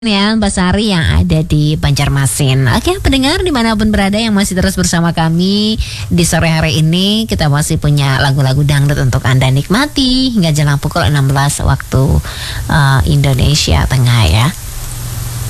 ya Mbak Sari yang ada di Banjarmasin. Oke, pendengar dimanapun berada yang masih terus bersama kami di sore hari ini, kita masih punya lagu-lagu dangdut untuk Anda nikmati hingga jelang pukul 16 waktu Indonesia Tengah ya.